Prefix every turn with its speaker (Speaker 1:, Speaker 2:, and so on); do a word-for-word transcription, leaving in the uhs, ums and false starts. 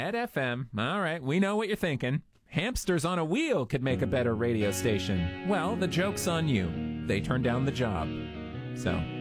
Speaker 1: Red F M. All right, we know what you're thinking. Hamsters on a wheel could make a better radio station. Well, the joke's on you. They turned down the job. So...